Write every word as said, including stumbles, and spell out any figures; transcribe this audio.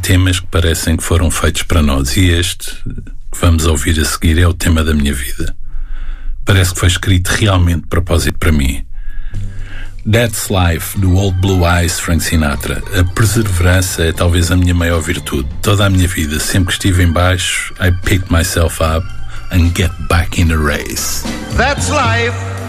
temas que parecem que foram feitos para nós, e este que vamos ouvir a seguir é o tema da minha vida. Parece que foi escrito realmente de propósito para mim. That's Life, do Old Blue Eyes, Frank Sinatra. A perseverança é talvez a minha maior virtude. Toda a minha vida, sempre que estive em baixo, I picked myself up and get back in the race. That's life.